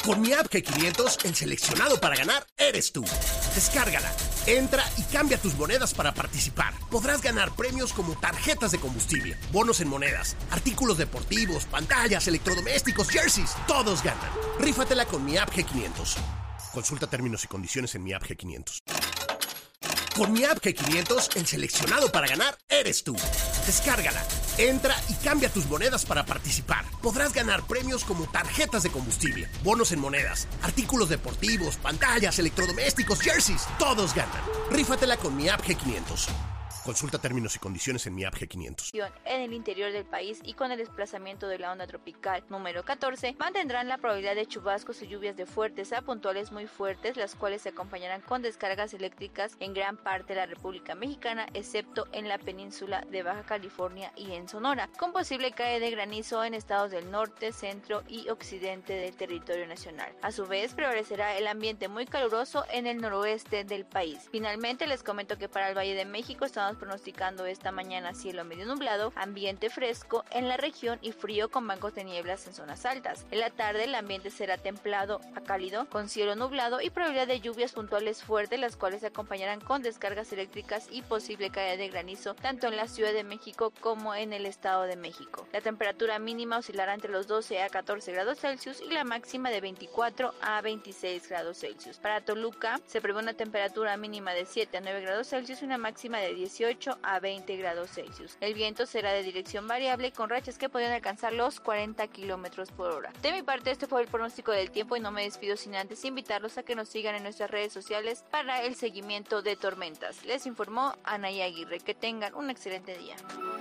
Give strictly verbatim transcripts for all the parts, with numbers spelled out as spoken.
Con mi app G quinientos, el seleccionado para ganar eres tú. Descárgala, entra y cambia tus monedas para participar. Podrás ganar premios como tarjetas de combustible, bonos en monedas, artículos deportivos, pantallas, electrodomésticos, jerseys. Todos ganan. Rífatela con mi app G quinientos. Consulta términos y condiciones en mi app G quinientos. Con mi app G quinientos, el seleccionado para ganar eres tú. Descárgala, entra y cambia tus monedas para participar. Podrás ganar premios como tarjetas de combustible, bonos en monedas, artículos deportivos, pantallas, electrodomésticos, jerseys. Todos ganan. Rífatela con mi app G quinientos. Consulta términos y condiciones en mi app G quinientos. En el interior del país y con el desplazamiento de la onda tropical número catorce, mantendrán la probabilidad de chubascos y lluvias de fuertes a puntuales muy fuertes, las cuales se acompañarán con descargas eléctricas en gran parte de la República Mexicana, excepto en la península de Baja California y en Sonora, con posible caída de granizo en estados del norte, centro y occidente del territorio nacional. A su vez, prevalecerá el ambiente muy caluroso en el noroeste del país. Finalmente, les comento que para el Valle de México estamos pronosticando esta mañana cielo medio nublado, ambiente fresco en la región y frío con bancos de nieblas en zonas altas. En la tarde el ambiente será templado a cálido con cielo nublado y probabilidad de lluvias puntuales fuertes, las cuales se acompañarán con descargas eléctricas y posible caída de granizo tanto en la Ciudad de México como en el Estado de México. La temperatura mínima oscilará entre los doce a catorce grados Celsius y la máxima de veinticuatro a veintiséis grados Celsius. Para Toluca se prevé una temperatura mínima de siete a nueve grados Celsius y una máxima de dieciocho a veinte grados Celsius. El viento será de dirección variable con rachas que podrían alcanzar los cuarenta kilómetros por hora. De mi parte, este fue el pronóstico del tiempo y no me despido sin antes invitarlos a que nos sigan en nuestras redes sociales para el seguimiento de tormentas. Les informó Anaya Aguirre. Que tengan un excelente día.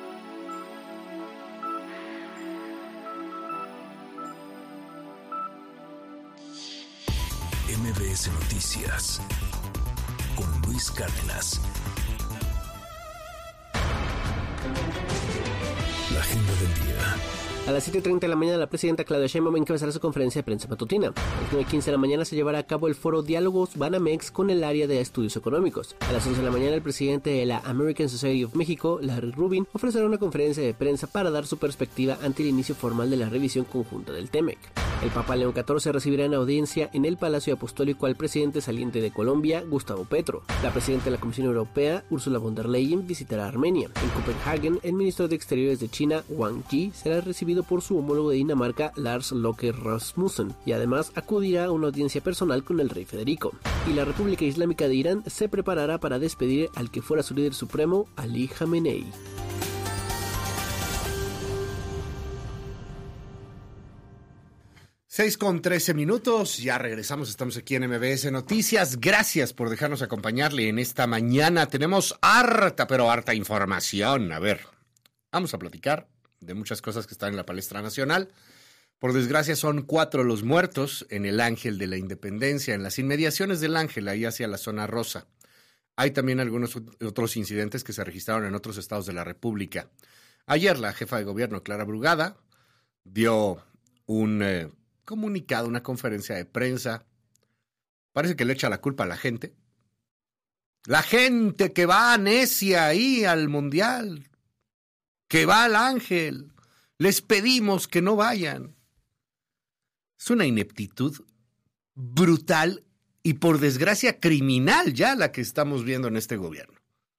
M B S Noticias con Luis Cárdenas. La agenda del día. A las siete treinta de la mañana, la presidenta Claudia Sheinbaum encabezará su conferencia de prensa matutina. A las nueve quince de la mañana se llevará a cabo el foro Diálogos Banamex con el área de estudios económicos. A las once de la mañana, el presidente de la American Society of Mexico, Larry Rubin, ofrecerá una conferencia de prensa para dar su perspectiva ante el inicio formal de la revisión conjunta del T M E C. El Papa León catorce recibirá en audiencia en el Palacio Apostólico al presidente saliente de Colombia, Gustavo Petro. La presidenta de la Comisión Europea, Ursula von der Leyen, visitará Armenia. En Copenhague, el ministro de Exteriores de China, Wang Yi, será recibido por su homólogo de Dinamarca, Lars Løkke Rasmussen, y además acudirá a una audiencia personal con el rey Federico. Y la República Islámica de Irán se preparará para despedir al que fuera su líder supremo, Ali Khamenei. seis con trece minutos, ya regresamos, estamos aquí en M B S Noticias. Gracias por dejarnos acompañarle en esta mañana. Tenemos harta, pero harta información. A ver, vamos a platicar de muchas cosas que están en la palestra nacional. Por desgracia son cuatro los muertos en el Ángel de la Independencia, en las inmediaciones del Ángel, ahí hacia la zona rosa. Hay también algunos otros incidentes que se registraron en otros estados de la República. Ayer la jefa de gobierno, Clara Brugada, dio un eh, comunicado, una conferencia de prensa. Parece que le echa la culpa a la gente. La gente que va necia ahí al Mundial, que va al Ángel, les pedimos que no vayan. Es una ineptitud brutal y por desgracia criminal ya la que estamos viendo en este gobierno.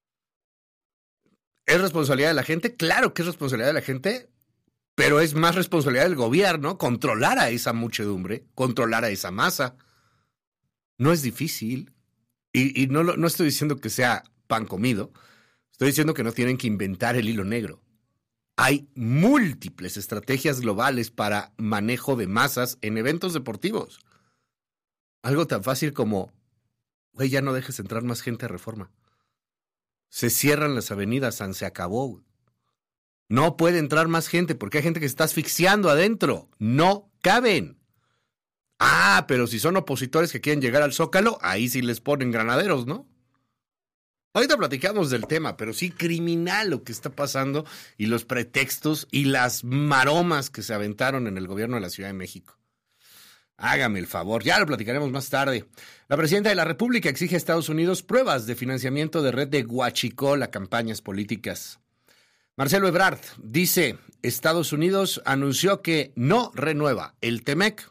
¿Es responsabilidad de la gente? Claro que es responsabilidad de la gente, pero es más responsabilidad del gobierno controlar a esa muchedumbre, controlar a esa masa. No es difícil. Y, y no, no estoy diciendo que sea pan comido. Estoy diciendo que no tienen que inventar el hilo negro. Hay múltiples estrategias globales para manejo de masas en eventos deportivos. Algo tan fácil como, güey, ya no dejes entrar más gente a Reforma. Se cierran las avenidas, San se acabó. No puede entrar más gente porque hay gente que se está asfixiando adentro. No caben. Ah, pero si son opositores que quieren llegar al Zócalo, ahí sí les ponen granaderos, ¿no? Ahorita platicamos del tema, pero sí criminal lo que está pasando y los pretextos y las maromas que se aventaron en el gobierno de la Ciudad de México. Hágame el favor, ya lo platicaremos más tarde. La presidenta de la República exige a Estados Unidos pruebas de financiamiento de red de huachicol a campañas políticas. Marcelo Ebrard dice, Estados Unidos anunció que no renueva el T M E C